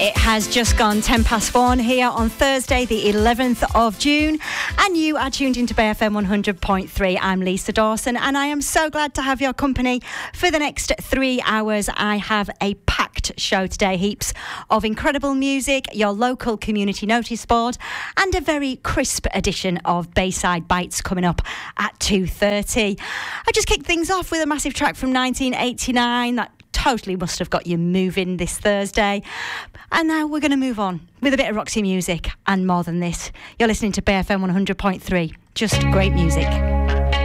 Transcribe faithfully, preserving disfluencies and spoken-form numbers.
It has just gone ten past one here on Thursday, the eleventh of June, and you are tuned into Bay F M one hundred point three. I'm Lisa Dawson, and I am so glad to have your company for the next three hours. I have a packed show today, heaps of incredible music, your local community notice board, and a very crisp edition of Bayside Bites coming up at two thirty. I just kicked things off with a massive track from nineteen eighty-nine that totally must have got you moving this Thursday. And now we're going to move on with a bit of Roxy music and more than this. You're listening to Bay F M one hundred point three. Just great music.